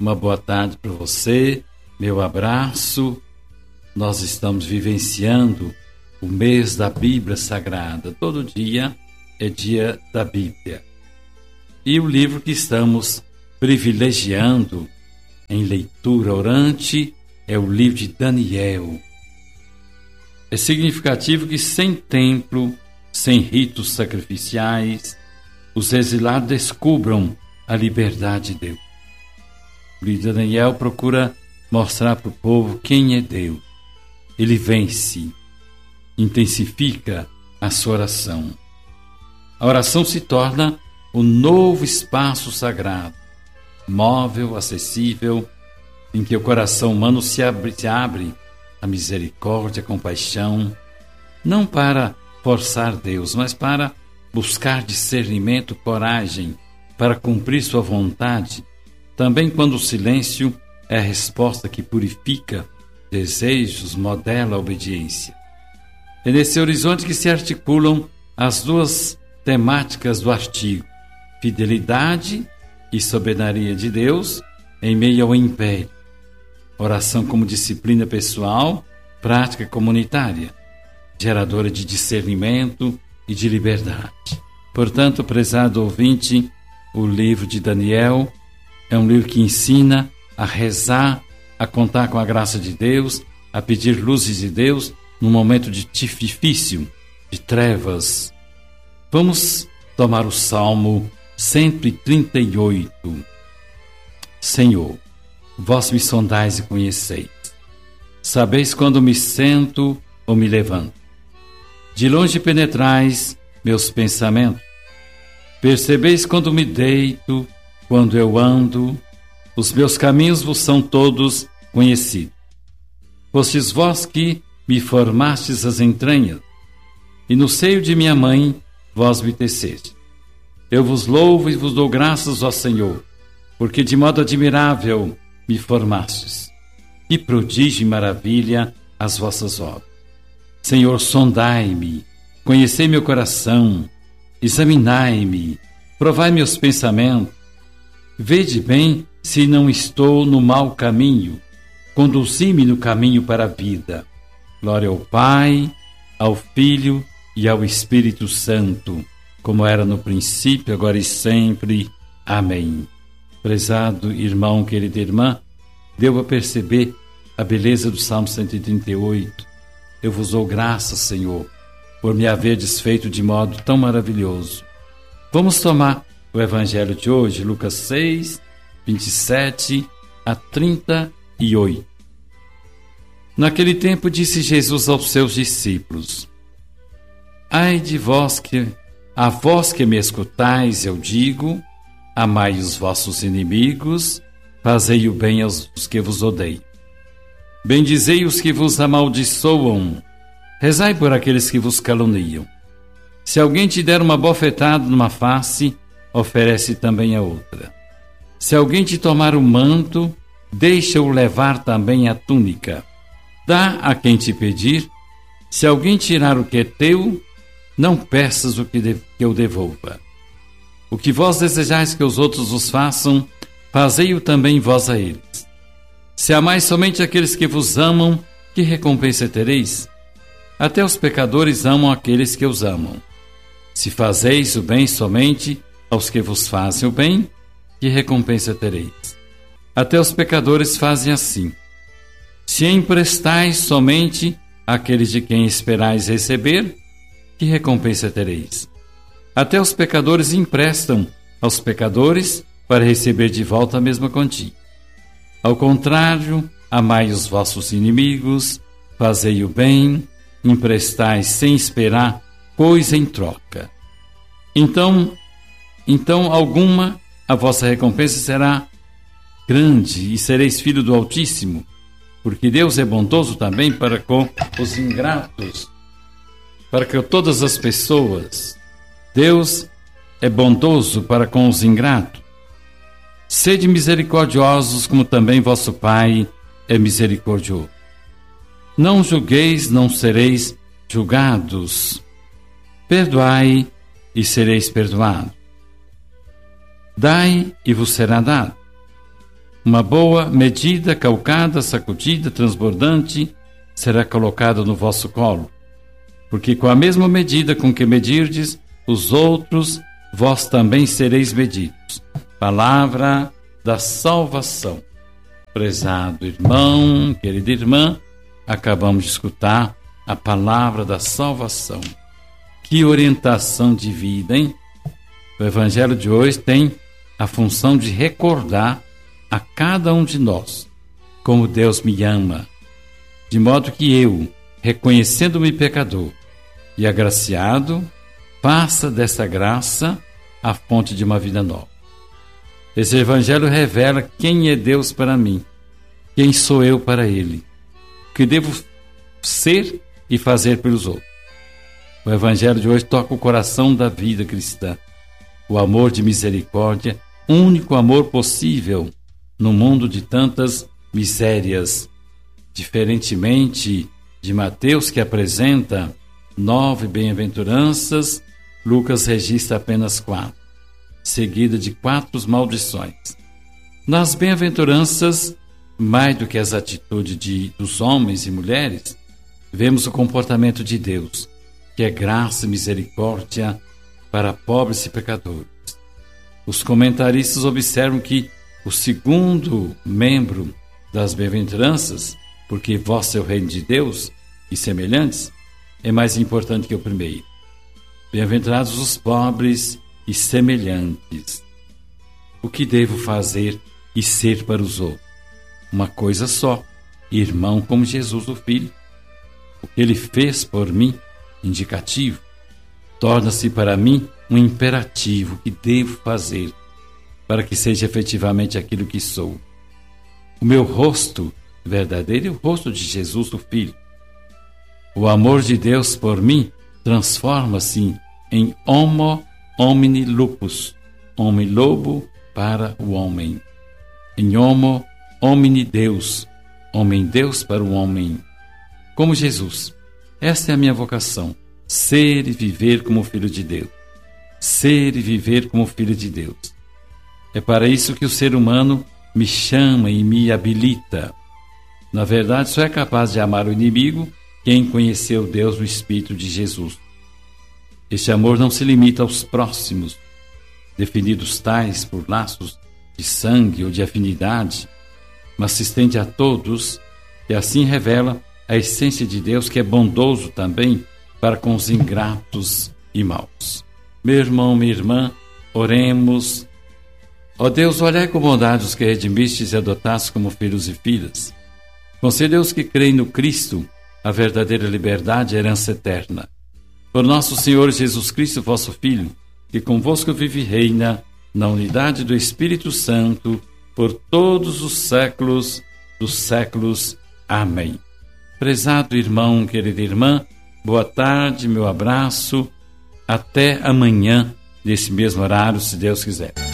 Uma boa tarde para você, meu abraço. Nós estamos vivenciando o mês da Bíblia Sagrada. Todo dia é dia da Bíblia. E o livro que estamos privilegiando em leitura orante é o livro de Daniel. É significativo que sem templo, sem ritos sacrificiais, os exilados descubram a liberdade de Deus. O livro de Daniel procura mostrar para o povo quem é Deus. Ele vence, intensifica a sua oração. A oração se torna o novo espaço sagrado, móvel, acessível, em que o coração humano se abre à misericórdia, à compaixão, não para forçar Deus, mas para buscar discernimento, coragem, para cumprir sua vontade, também quando o silêncio é a resposta que purifica desejos, modela a obediência. É nesse horizonte que se articulam as duas temáticas do artigo: fidelidade e soberania de Deus em meio ao império. Oração como disciplina pessoal, prática comunitária, geradora de discernimento e de liberdade. Portanto, prezado ouvinte, o livro de Daniel é um livro que ensina a rezar, a contar com a graça de Deus, a pedir luzes de Deus num momento difícil, de trevas. Vamos tomar o Salmo 138. Senhor, vós me sondais e conheceis. Sabeis quando me sento ou me levanto. De longe penetrais meus pensamentos. Percebeis quando me deito, quando eu ando. Os meus caminhos vos são todos conhecidos. Fostes vós que me formastes as entranhas, e no seio de minha mãe vós me teceste. Eu vos louvo e vos dou graças, ó Senhor, porque de modo admirável me formastes. Que prodígio e maravilha as vossas obras. Senhor, sondai-me, conhecei meu coração, examinai-me, provai meus pensamentos. Vede bem se não estou no mau caminho, conduzi-me no caminho para a vida. Glória ao Pai, ao Filho e ao Espírito Santo, como era no princípio, agora e sempre. Amém. Prezado irmão, querida irmã, deu a perceber a beleza do Salmo 138. Eu vos dou graças, Senhor, por me haver desfeito de modo tão maravilhoso. Vamos tomar o Evangelho de hoje, Lucas 6, 27 a 38. Naquele tempo disse Jesus aos seus discípulos: Ai de vós a vós que me escutais, eu digo, amai os vossos inimigos, fazei o bem aos que vos odeiam. Bendizei os que vos amaldiçoam, rezai por aqueles que vos caluniam. Se alguém te der uma bofetada numa face, oferece também a outra. Se alguém te tomar o manto, deixa-o levar também a túnica. Dá a quem te pedir. Se alguém tirar o que é teu, não peças o que eu devolva. O que vós desejais que os outros vos façam, fazei-o também vós a eles. Se amais somente aqueles que vos amam, que recompensa tereis? Até os pecadores amam aqueles que os amam. Se fazeis o bem somente aos que vos fazem o bem, que recompensa tereis? Até os pecadores fazem assim. Se emprestais somente àqueles de quem esperais receber, que recompensa tereis? Até os pecadores emprestam aos pecadores para receber de volta a mesma quantia. Ao contrário, amai os vossos inimigos, fazei o bem, emprestai sem esperar coisa em troca. Então alguma a vossa recompensa será grande e sereis filho do Altíssimo, porque Deus é bondoso também para com os ingratos, para com todas as pessoas. Deus é bondoso para com os ingratos. Sede misericordiosos, como também vosso Pai é misericordioso. Não julgueis, não sereis julgados. Perdoai e sereis perdoados. Dai e vos será dado. Uma boa medida, calcada, sacudida, transbordante, será colocada no vosso colo. Porque com a mesma medida com que medirdes os outros, vós também sereis medidos. Palavra da salvação. Prezado irmão, querida irmã, acabamos de escutar a palavra da salvação. Que orientação de vida, hein? O Evangelho de hoje tem a função de recordar a cada um de nós como Deus me ama, de modo que eu, reconhecendo-me pecador e agraciado, faça dessa graça a fonte de uma vida nova. Esse Evangelho revela quem é Deus para mim, quem sou eu para Ele, o que devo ser e fazer pelos outros. O Evangelho de hoje toca o coração da vida cristã, o amor de misericórdia, único amor possível no mundo de tantas misérias. Diferentemente de Mateus, que apresenta 9 bem-aventuranças, Lucas registra apenas 4, seguida de 4 maldições. Nas bem-aventuranças, mais do que as atitudes dos homens e mulheres, vemos o comportamento de Deus, que é graça e misericórdia para pobres e pecadores. Os comentaristas observam que o segundo membro das bem-aventuranças, porque vosso é o reino de Deus e semelhantes, é mais importante que o primeiro. Bem-aventurados os pobres e semelhantes. O que devo fazer e ser para os outros? Uma coisa só, irmão como Jesus o Filho. O que ele fez por mim, indicativo, torna-se para mim um imperativo que devo fazer para que seja efetivamente aquilo que sou. O meu rosto verdadeiro é o rosto de Jesus o Filho. O amor de Deus por mim transforma-se em homo homini lupus, homem-lobo para o homem. Em homo homini Deus, homem-Deus para o homem. Como Jesus, esta é a minha vocação, ser e viver como filho de Deus. Ser e viver como filho de Deus. É para isso que o ser humano me chama e me habilita. Na verdade, só é capaz de amar o inimigo quem conheceu Deus no Espírito de Jesus. Este amor não se limita aos próximos, definidos tais por laços de sangue ou de afinidade, mas se estende a todos e assim revela a essência de Deus, que é bondoso também para com os ingratos e maus. Meu irmão, minha irmã, oremos. Ó Deus, olhai com bondade os que redimistes e adotastes como filhos e filhas. Concedei aos que creem no Cristo a verdadeira liberdade e herança eterna. Por nosso Senhor Jesus Cristo, vosso Filho, que convosco vive e reina na unidade do Espírito Santo, por todos os séculos dos séculos. Amém. Prezado irmão, querida irmã, boa tarde, meu abraço. Até amanhã, nesse mesmo horário, se Deus quiser.